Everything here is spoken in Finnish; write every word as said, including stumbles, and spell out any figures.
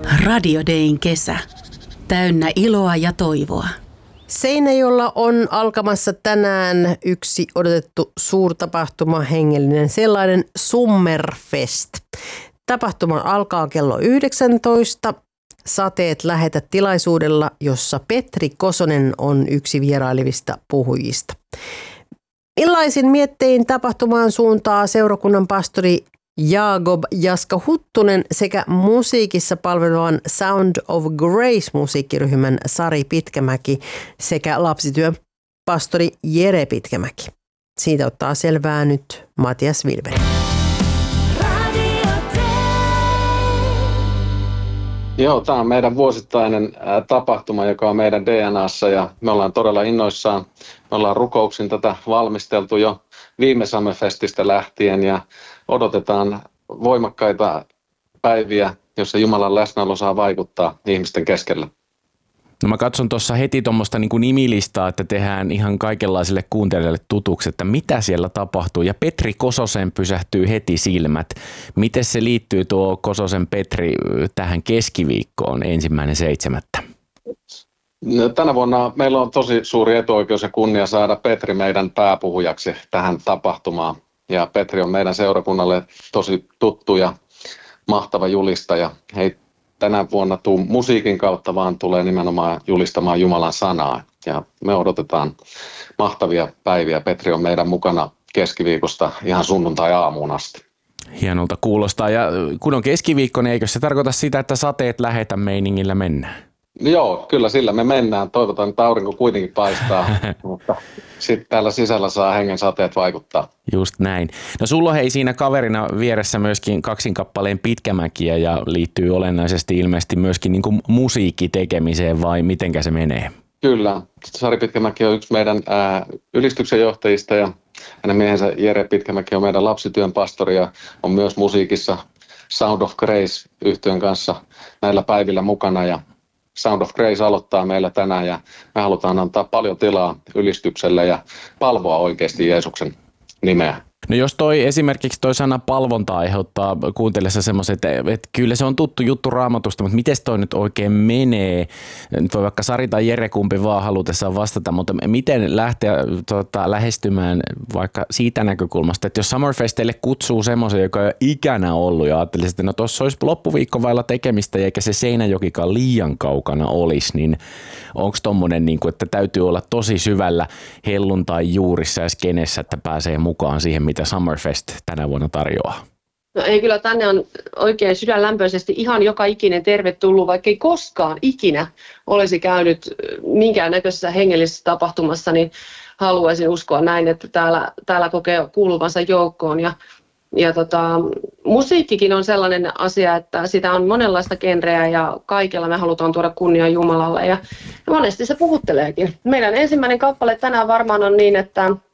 Radio Dayn kesä. Täynnä iloa ja toivoa. Seinäjoella on alkamassa tänään yksi odotettu suurtapahtuma, hengellinen sellainen, Summerfest. Tapahtuma alkaa kello yhdeksäntoista. Sateet lähetä tilaisuudella, jossa Petri Kosonen on yksi vierailevista puhujista. Millaisin miettein tapahtumaan suuntaa seurakunnan pastori Jaakob Jaska Huttunen sekä musiikissa palvelevan Sound of Grace-musiikkiryhmän Sari Pitkämäki sekä lapsityön pastori Jere Pitkämäki. Siitä ottaa selvää nyt Matias Wilberg. Joo, tämä on meidän vuosittainen ää, tapahtuma, joka on meidän D N A:ssa ja me ollaan todella innoissaan. Me ollaan rukouksin tätä valmisteltu jo viime Summerfestistä lähtien ja odotetaan voimakkaita päiviä, joissa Jumalan läsnäolo saa vaikuttaa ihmisten keskellä. No mä katson tuossa heti tuommoista niin kuin nimilistaa, että tehdään ihan kaikenlaisille kuuntelijoille tutuksi, että mitä siellä tapahtuu. Ja Petri Kososen pysähtyy heti silmät. Miten se liittyy tuo Kososen Petri tähän keskiviikkoon ensimmäinen seitsemättä? No, tänä vuonna meillä on tosi suuri etuoikeus ja kunnia saada Petri meidän pääpuhujaksi tähän tapahtumaan. Ja Petri on meidän seurakunnalle tosi tuttu ja mahtava julistaja. Hei, tänä vuonna tuu musiikin kautta, vaan tulee nimenomaan julistamaan Jumalan sanaa. Ja me odotetaan mahtavia päiviä. Petri on meidän mukana keskiviikosta ihan sunnuntai-aamuun asti. Hienolta kuulostaa. Ja kun on keskiviikko, niin eikö se tarkoita sitä, että sateet lähetä meiningillä mennään? Joo, kyllä sillä me mennään. Toivotaan, että aurinko kuitenkin paistaa, mutta sitten täällä sisällä saa hengen sateet vaikuttaa. Just näin. No sulla on hei siinä kaverina vieressä myöskin kaksinkappaleen Pitkämäkiä ja liittyy olennaisesti ilmeisesti myöskin niin kuin musiikkitekemiseen vai mitenkä se menee? Kyllä. Sari Pitkämäki on yksi meidän ää, ylistyksen johtajista ja hänen miehensä Jere Pitkämäki on meidän lapsityön pastori ja on myös musiikissa Sound of Grace-yhtyön kanssa näillä päivillä mukana ja Sound of Grace aloittaa meillä tänään ja me halutaan antaa paljon tilaa ylistykselle ja palvoa oikeasti Jeesuksen nimeä. No jos toi esimerkiksi toi sana palvonta aiheuttaa kuuntelijassa semmoisen, että, että kyllä se on tuttu juttu Raamatusta, mutta miten toi nyt oikein menee? Nyt voi vaikka Sari tai Jere kumpi vaan halutessaan vastata, mutta miten lähteä tota, lähestymään vaikka siitä näkökulmasta, että jos Summerfestille kutsuu semmoisen, joka ei ole ikänä ollut ja ajattelisi, että no tuossa olisi loppuviikko vailla tekemistä eikä se Seinäjokikaan liian kaukana olisi, niin onko tommonen, niin kuin, että täytyy olla tosi syvällä helluntai juurissa ja skenessä, että pääsee mukaan siihen, mitä Summerfest tänä vuonna tarjoaa? No ei, kyllä tänne on oikein sydänlämpöisesti ihan joka ikinen tervetullut, vaikka ei koskaan ikinä olisi käynyt minkäännäköisessä hengellisessä tapahtumassa, niin haluaisin uskoa näin, että täällä, täällä kokee kuuluvansa joukkoon. Ja, ja tota, musiikkikin on sellainen asia, että sitä on monenlaista genreä ja kaikella me halutaan tuoda kunnia Jumalalle ja monesti se puhutteleekin. Meidän ensimmäinen kappale tänään varmaan on niin, että